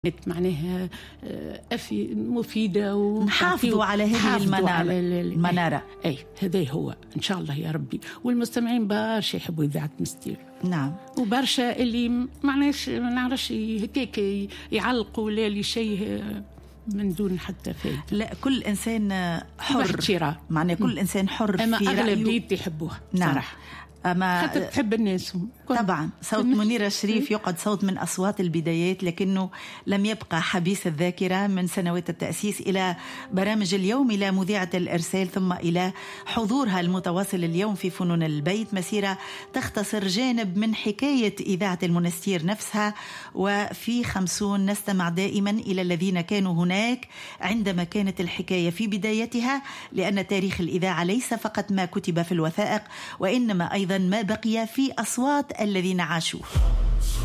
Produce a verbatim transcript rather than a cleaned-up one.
معناها أفي مفيدة ونحافظوا على هذه المنارة, المنارة. أي هذا هو إن شاء الله يا ربي. والمستمعين برشا يحبوا إذاعة مستير. نعم. وبرشا اللي معناش ما نعرفش هكاك يعلقوا لا لشيء من دون حتى فايدة. لا كل إنسان حر معناه كل إنسان حر أما في رأيه. أغلبية يحبوها نعم. صراحة. أما حتى تحب الناس طبعا. صوت منيرة شريف يقعد صوت من أصوات البدايات، لكنه لم يبقى حبيس الذاكرة من سنوات التأسيس إلى برامج اليوم، إلى مذيعة الإرسال، ثم إلى حضورها المتواصل اليوم في فنون البيت. مسيرة تختصر جانب من حكاية إذاعة المنستير نفسها. وفي خمسون نستمع دائما إلى الذين كانوا هناك عندما كانت الحكاية في بدايتها، لأن تاريخ الإذاعة ليس فقط ما كتب في الوثائق، وإنما أيضا ما بقي في أصوات الذين عاشوه.